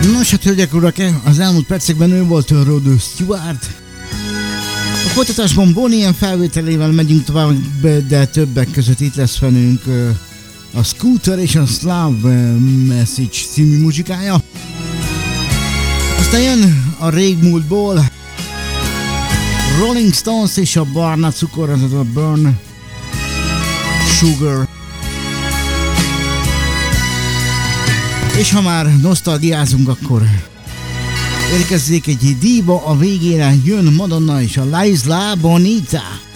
Nos, hát hölgyek, urak, az elmúlt percekben ő volt a Rod Stewart. A folytatásban Bonnie M felvételével megyünk tovább, de többek között itt lesz velünk a Scooter és a Slav Message című muzsikája. Aztán jön a régmúltból Rolling Stones és a Barna Cukor, az a Burn Sugar. És ha már nosztalgiázunk, akkor érkezzék egy diva a végére, jön Madonna és a La Isla Bonita.